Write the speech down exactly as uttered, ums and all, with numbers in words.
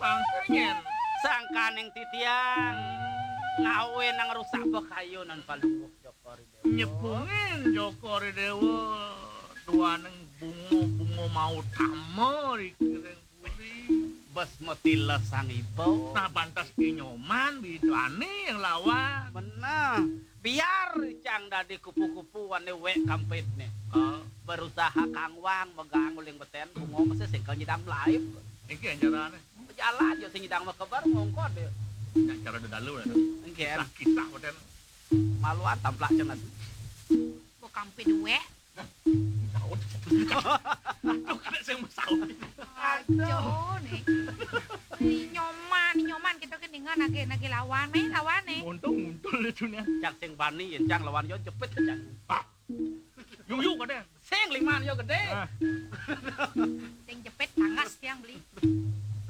Pangkenyen. Sangkaning titiang ngawe nang rusak bekayunan palungguh Joko Ridewo. Nyepungin Joko Ridewo tuaneng bungo-bungo mau tamer ikiring budi. Bes metila sang ibu. Nah pantas kinyoman bidane yang lawan. Benar. Biar cang dadi kupu-kupuan ne wek kampit ne. Oh, Berusaha kang wang megang uling beten bungo mesti singkel nyidang live. iki anjarane. Jalan yo sing nyidang mah kebar ngongkon deh. Nya cara dalu ya. Engken Kisah beten. maluan tamplak cenah. Kok kampi duwe? Saut. Aduh kena sing saut. Aduh nih. Ni nyoman, ni nyoman kita keningan nage nage lawan me lawan nih. Untung muncul itu nya. Cak sing bani yen cang lawan yo jepit cang. Pak. Yuk-yuk kadang. Sing liman yo gede. Ah.